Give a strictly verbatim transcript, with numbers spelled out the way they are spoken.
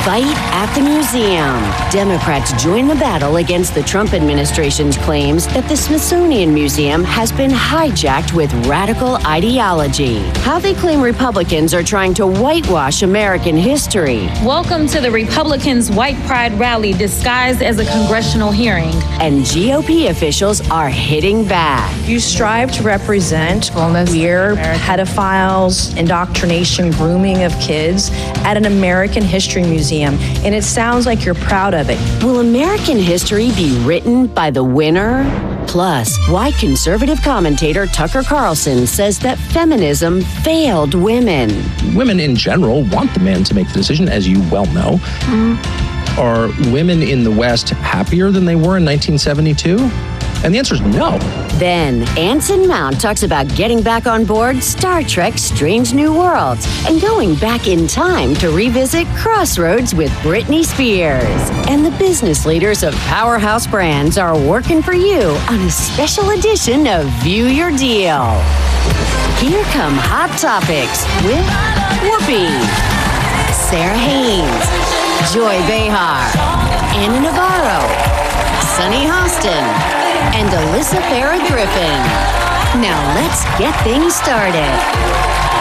Fight at the museum. Democrats join the battle against the Trump administration's claims that the Smithsonian Museum has been hijacked with radical ideology. How they claim Republicans are trying to whitewash American history. Welcome to the Republicans' White Pride rally disguised as a congressional hearing. And G O P officials are hitting back. You strive to represent queer, pedophiles, indoctrination, grooming of kids at an American history museum. And it sounds like you're proud of it. Will American history be written by the winner? Plus, why conservative commentator Tucker Carlson says that feminism failed women. Women in general want the man to make the decision, as you well know. Mm. Are women in the West happier than they were in nineteen seventy-two? And the answer is no. Then, Anson Mount talks about getting back on board Star Trek Strange New Worlds and going back in time to revisit Crossroads with Britney Spears. And the business leaders of Powerhouse Brands are working for you on a special edition of View Your Deal. Here come Hot Topics with Whoopi, Sarah Haynes, Joy Behar, Anna Navarro, Sunny Hostin, and Alyssa Farah Griffin. Now let's get things started.